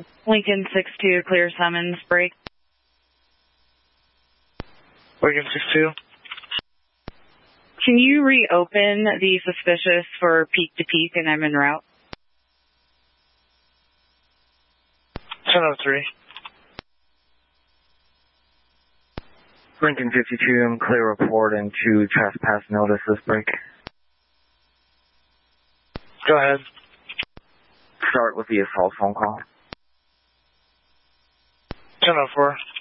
Lincoln 6-2, clear summons, break. Lincoln 6-2. Can you reopen the suspicious for peak to peak and I'm en route? 10-3. Lincoln 52, I'm clear report into trespass notice this break. Go ahead. Start with the assault phone call. 10-4.